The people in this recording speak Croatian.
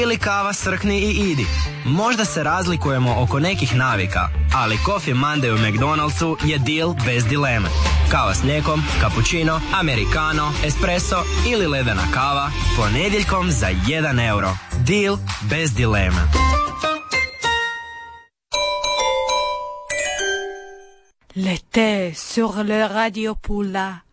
Ili kava srkni i idi. Možda se razlikujemo oko nekih navika, ali Coffee Monday u McDonald'su je deal bez dileme. Kava s mlijekom, cappuccino, americano, espresso ili ledena kava ponedjeljkom za 1 euro. Deal bez dileme. L'été sur le radio Poula.